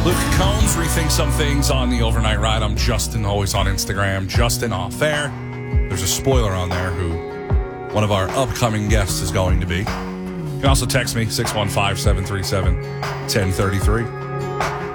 Luke Combs, Rethink Some Things on the Overnight Ride. I'm Justin, always on Instagram, Justin Off Air. There's a spoiler on there who one of our upcoming guests is going to be. You can also text me, 615-737-1033.